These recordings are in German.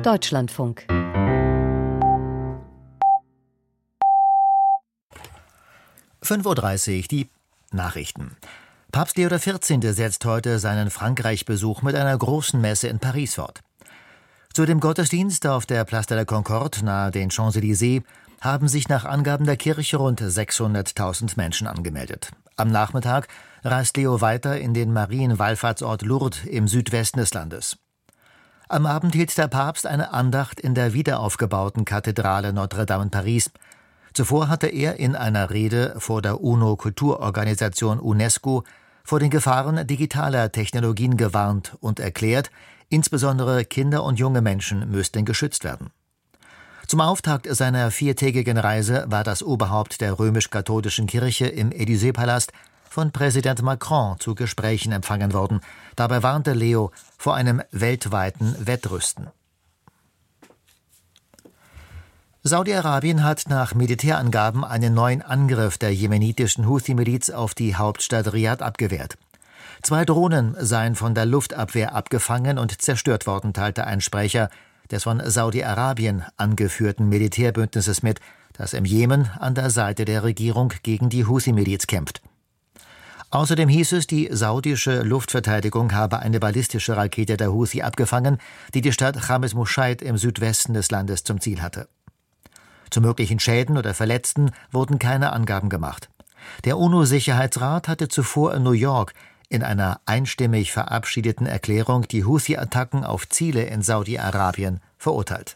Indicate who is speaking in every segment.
Speaker 1: Deutschlandfunk.
Speaker 2: (5:30 Uhr) die Nachrichten. Papst Leo XIV. Setzt heute seinen Frankreich-Besuch mit einer großen Messe in Paris fort. Zu dem Gottesdienst auf der Place de la Concorde nahe den Champs-Élysées haben sich nach Angaben der Kirche rund 600.000 Menschen angemeldet. Am Nachmittag reist Leo weiter in den Marienwallfahrtsort Lourdes im Südwesten des Landes. Am Abend hielt der Papst eine Andacht in der wiederaufgebauten Kathedrale Notre-Dame in Paris. Zuvor hatte er in einer Rede vor der UNO-Kulturorganisation UNESCO vor den Gefahren digitaler Technologien gewarnt und erklärt, insbesondere Kinder und junge Menschen müssten geschützt werden. Zum Auftakt seiner 4-tägigen Reise war das Oberhaupt der römisch-katholischen Kirche im Élysée-Palast von Präsident Macron zu Gesprächen empfangen worden. Dabei warnte Leo vor einem weltweiten Wettrüsten. Saudi-Arabien hat nach Militärangaben einen neuen Angriff der jemenitischen Houthi-Miliz auf die Hauptstadt Riad abgewehrt. 2 Drohnen seien von der Luftabwehr abgefangen und zerstört worden, teilte ein Sprecher des von Saudi-Arabien angeführten Militärbündnisses mit, das im Jemen an der Seite der Regierung gegen die Houthi-Miliz kämpft. Außerdem hieß es, die saudische Luftverteidigung habe eine ballistische Rakete der Houthi abgefangen, die die Stadt Chamis Mushait im Südwesten des Landes zum Ziel hatte. Zu möglichen Schäden oder Verletzten wurden keine Angaben gemacht. Der UNO-Sicherheitsrat hatte zuvor in New York in einer einstimmig verabschiedeten Erklärung die Houthi-Attacken auf Ziele in Saudi-Arabien verurteilt.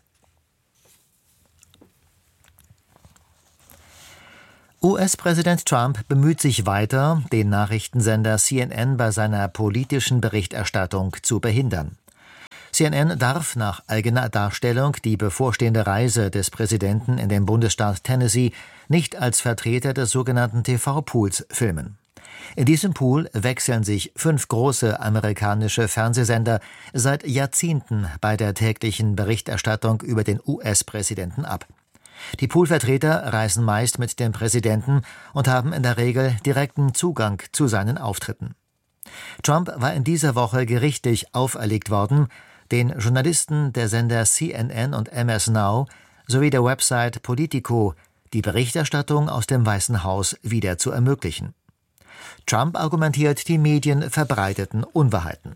Speaker 2: US-Präsident Trump bemüht sich weiter, den Nachrichtensender CNN bei seiner politischen Berichterstattung zu behindern. CNN darf nach eigener Darstellung die bevorstehende Reise des Präsidenten in den Bundesstaat Tennessee nicht als Vertreter des sogenannten TV-Pools filmen. In diesem Pool wechseln sich 5 große amerikanische Fernsehsender seit Jahrzehnten bei der täglichen Berichterstattung über den US-Präsidenten ab. Die Poolvertreter reisen meist mit dem Präsidenten und haben in der Regel direkten Zugang zu seinen Auftritten. Trump war in dieser Woche gerichtlich auferlegt worden, den Journalisten der Sender CNN und MS Now sowie der Website Politico die Berichterstattung aus dem Weißen Haus wieder zu ermöglichen. Trump argumentiert, die Medien verbreiteten Unwahrheiten.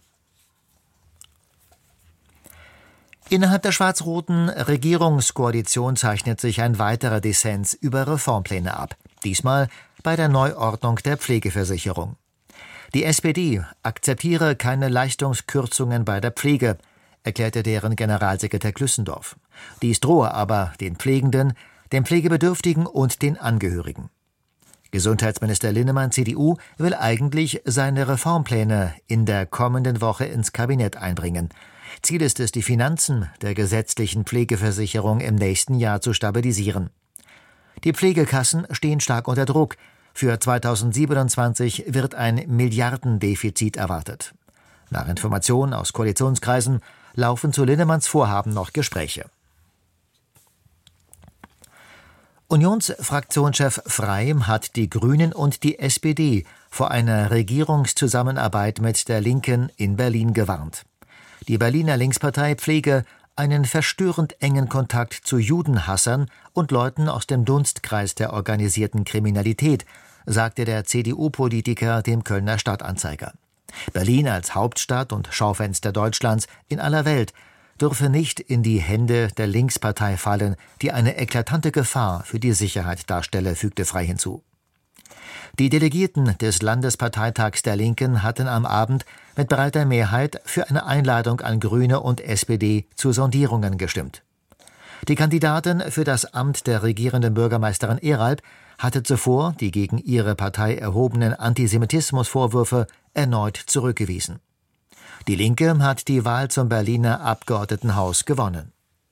Speaker 2: Innerhalb der schwarz-roten Regierungskoalition zeichnet sich ein weiterer Dissens über Reformpläne ab. Diesmal bei der Neuordnung der Pflegeversicherung. Die SPD akzeptiere keine Leistungskürzungen bei der Pflege, erklärte deren Generalsekretär Glüssendorf. Dies drohe aber den Pflegenden, den Pflegebedürftigen und den Angehörigen. Gesundheitsminister Linnemann, CDU, will eigentlich seine Reformpläne in der kommenden Woche ins Kabinett einbringen. Ziel ist es, die Finanzen der gesetzlichen Pflegeversicherung im nächsten Jahr zu stabilisieren. Die Pflegekassen stehen stark unter Druck. Für 2027 wird ein Milliardendefizit erwartet. Nach Informationen aus Koalitionskreisen laufen zu Linnemanns Vorhaben noch Gespräche. Unionsfraktionschef Frey hat die Grünen und die SPD vor einer Regierungszusammenarbeit mit der Linken in Berlin gewarnt. Die Berliner Linkspartei pflege einen verstörend engen Kontakt zu Judenhassern und Leuten aus dem Dunstkreis der organisierten Kriminalität, sagte der CDU-Politiker dem Kölner Stadtanzeiger. Berlin als Hauptstadt und Schaufenster Deutschlands in aller Welt dürfe nicht in die Hände der Linkspartei fallen, die eine eklatante Gefahr für die Sicherheit darstelle, fügte Frey hinzu. Die Delegierten des Landesparteitags der Linken hatten am Abend mit breiter Mehrheit für eine Einladung an Grüne und SPD zu Sondierungen gestimmt. Die Kandidatin für das Amt der regierenden Bürgermeisterin Eralb hatte zuvor die gegen ihre Partei erhobenen Antisemitismusvorwürfe erneut zurückgewiesen. Die Linke hat die Wahl zum Berliner Abgeordnetenhaus gewonnen.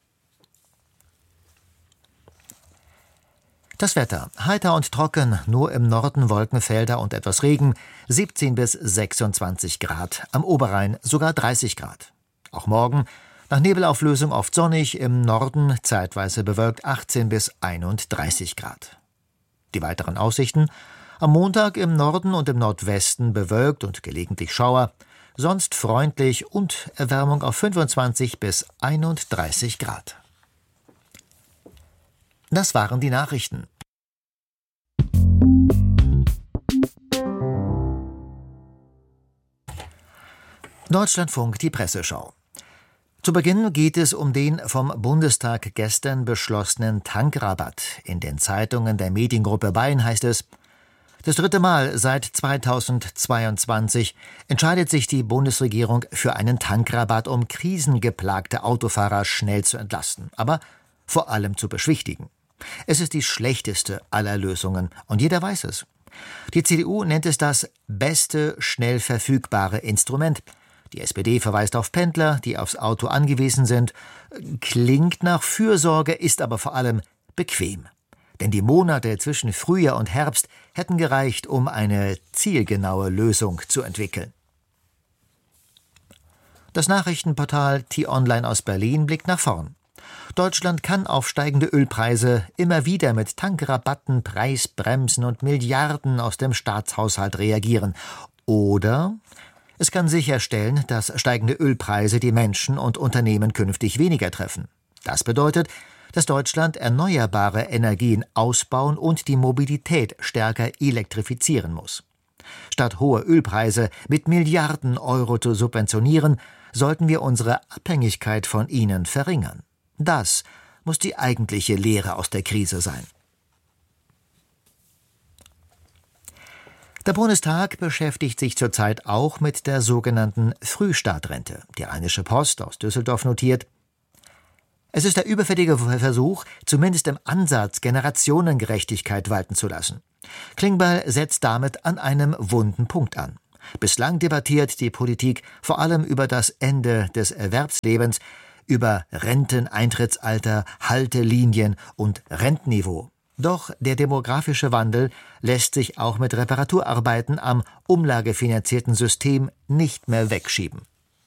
Speaker 2: Das Wetter. Heiter und trocken, nur im Norden Wolkenfelder und etwas Regen, 17 bis 26 Grad, am Oberrhein sogar 30 Grad. Auch morgen, nach Nebelauflösung oft sonnig, im Norden zeitweise bewölkt 18 bis 31 Grad. Die weiteren Aussichten: am Montag im Norden und im Nordwesten bewölkt und gelegentlich Schauer, sonst freundlich und Erwärmung auf 25 bis 31 Grad. Das waren die Nachrichten. Deutschlandfunk, die Presseschau. Zu Beginn geht es um den vom Bundestag gestern beschlossenen Tankrabatt. In den Zeitungen der Mediengruppe Bayern heißt es: Das dritte Mal seit 2022 entscheidet sich die Bundesregierung für einen Tankrabatt, um krisengeplagte Autofahrer schnell zu entlasten, aber vor allem zu beschwichtigen. Es ist die schlechteste aller Lösungen und jeder weiß es. Die CDU nennt es das beste, schnell verfügbare Instrument. Die SPD verweist auf Pendler, die aufs Auto angewiesen sind. Klingt nach Fürsorge, ist aber vor allem bequem. Denn die Monate zwischen Frühjahr und Herbst hätten gereicht, um eine zielgenaue Lösung zu entwickeln. Das Nachrichtenportal T-Online aus Berlin blickt nach vorn. Deutschland kann auf steigende Ölpreise immer wieder mit Tankrabatten, Preisbremsen und Milliarden aus dem Staatshaushalt reagieren. Oder es kann sicherstellen, dass steigende Ölpreise die Menschen und Unternehmen künftig weniger treffen. Das bedeutet, dass Deutschland erneuerbare Energien ausbauen und die Mobilität stärker elektrifizieren muss. Statt hohe Ölpreise mit Milliarden Euro zu subventionieren, sollten wir unsere Abhängigkeit von ihnen verringern. Das muss die eigentliche Lehre aus der Krise sein. Der Bundestag beschäftigt sich zurzeit auch mit der sogenannten Frühstartrente. Die Rheinische Post aus Düsseldorf notiert: Es ist der überfällige Versuch, zumindest im Ansatz Generationengerechtigkeit walten zu lassen. Klingbeil setzt damit an einem wunden Punkt an. Bislang debattiert die Politik vor allem über das Ende des Erwerbslebens, über Renteneintrittsalter, Haltelinien und Rentenniveau. Doch der demografische Wandel lässt sich auch mit Reparaturarbeiten am umlagefinanzierten System nicht mehr wegschieben.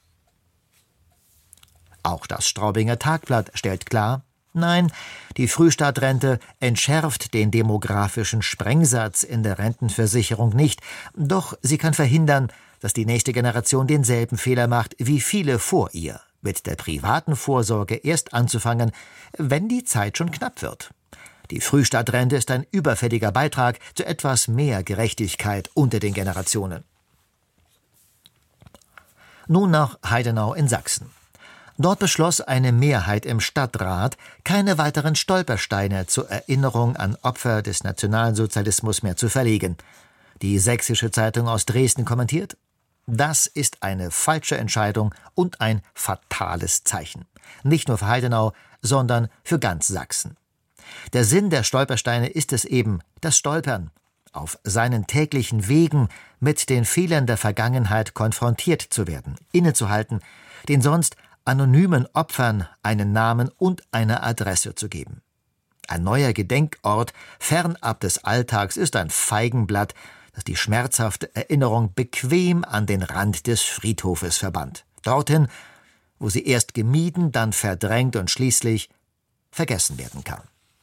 Speaker 2: Auch das Straubinger Tagblatt stellt klar: Nein, die Frühstartrente entschärft den demografischen Sprengsatz in der Rentenversicherung nicht, doch sie kann verhindern, dass die nächste Generation denselben Fehler macht wie viele vor ihr, mit der privaten Vorsorge erst anzufangen, wenn die Zeit schon knapp wird. Die Frühstartrente ist ein überfälliger Beitrag zu etwas mehr Gerechtigkeit unter den Generationen. Nun nach Heidenau in Sachsen. Dort beschloss eine Mehrheit im Stadtrat, keine weiteren Stolpersteine zur Erinnerung an Opfer des Nationalsozialismus mehr zu verlegen. Die Sächsische Zeitung aus Dresden kommentiert: Das ist eine falsche Entscheidung und ein fatales Zeichen. Nicht nur für Heidenau, sondern für ganz Sachsen. Der Sinn der Stolpersteine ist es eben, das Stolpern, auf seinen täglichen Wegen mit den Fehlern der Vergangenheit konfrontiert zu werden, innezuhalten, den sonst anonymen Opfern einen Namen und eine Adresse zu geben. Ein neuer Gedenkort fernab des Alltags ist ein Feigenblatt, das die schmerzhafte Erinnerung bequem an den Rand des Friedhofes verbannt. Dorthin, wo sie erst gemieden, dann verdrängt und schließlich vergessen werden kann.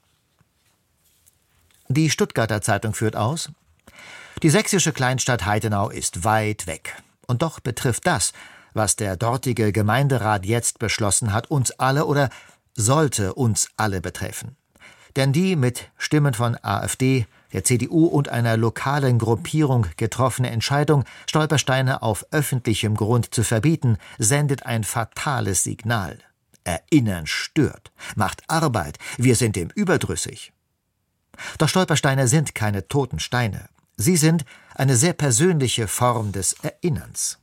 Speaker 2: Die Stuttgarter Zeitung führt aus: Die sächsische Kleinstadt Heidenau ist weit weg. Und doch betrifft das, was der dortige Gemeinderat jetzt beschlossen hat, uns alle oder sollte uns alle betreffen. Denn die mit Stimmen von AfD, der CDU und einer lokalen Gruppierung getroffene Entscheidung, Stolpersteine auf öffentlichem Grund zu verbieten, sendet ein fatales Signal. Erinnern stört, macht Arbeit, wir sind dem überdrüssig. Doch Stolpersteine sind keine toten Steine. Sie sind eine sehr persönliche Form des Erinnerns.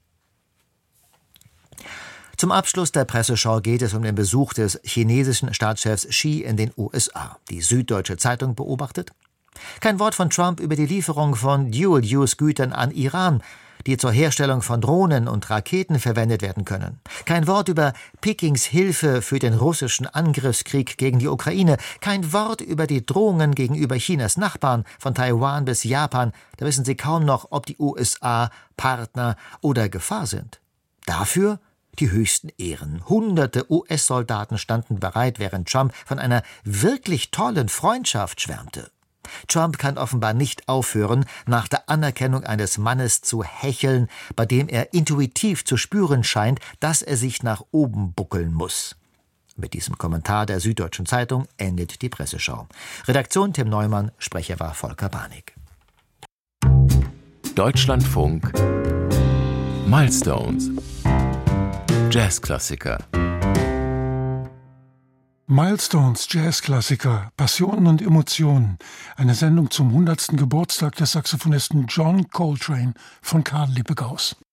Speaker 2: Zum Abschluss der Presseschau geht es um den Besuch des chinesischen Staatschefs Xi in den USA. Die Süddeutsche Zeitung beobachtet: Kein Wort von Trump über die Lieferung von Dual-Use-Gütern an Iran, die zur Herstellung von Drohnen und Raketen verwendet werden können. Kein Wort über Pekings Hilfe für den russischen Angriffskrieg gegen die Ukraine. Kein Wort über die Drohungen gegenüber Chinas Nachbarn, von Taiwan bis Japan. Da wissen sie kaum noch, ob die USA Partner oder Gefahr sind. Dafür die höchsten Ehren. Hunderte US-Soldaten standen bereit, während Trump von einer wirklich tollen Freundschaft schwärmte. Trump kann offenbar nicht aufhören, nach der Anerkennung eines Mannes zu hecheln, bei dem er intuitiv zu spüren scheint, dass er sich nach oben buckeln muss. Mit diesem Kommentar der Süddeutschen Zeitung endet die Presseschau. Redaktion Tim Neumann, Sprecher war Volker Barnig.
Speaker 1: Deutschlandfunk Milestones. Jazzklassiker.
Speaker 3: Milestones, Jazzklassiker, Passionen und Emotionen. Eine Sendung zum 100. Geburtstag des Saxophonisten John Coltrane von Karl Lippe-Gauss.